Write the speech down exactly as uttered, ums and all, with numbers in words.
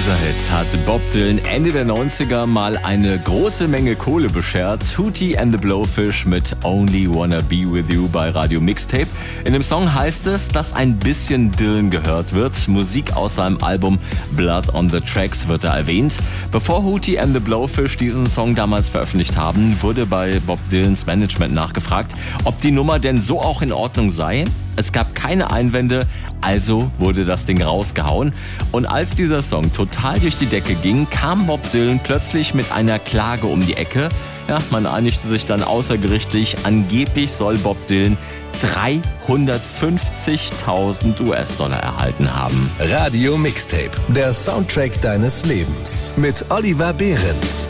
Dieser Hit hat Bob Dylan Ende der neunziger mal eine große Menge Kohle beschert. Hootie and the Blowfish mit Only Wanna Be With You bei Radio Mixtape. In dem Song heißt es, dass ein bisschen Dylan gehört wird. Musik aus seinem Album Blood on the Tracks wird da erwähnt. Bevor Hootie and the Blowfish diesen Song damals veröffentlicht haben, wurde bei Bob Dylans Management nachgefragt, ob die Nummer denn so auch in Ordnung sei. Es gab keine Einwände, also wurde das Ding rausgehauen. Und als dieser Song total durch die Decke ging, kam Bob Dylan plötzlich mit einer Klage um die Ecke. Ja, man einigte sich dann außergerichtlich. Angeblich soll Bob Dylan dreihundertfünfzigtausend US-Dollar erhalten haben. Radio Mixtape, der Soundtrack deines Lebens mit Oliver Behrendt.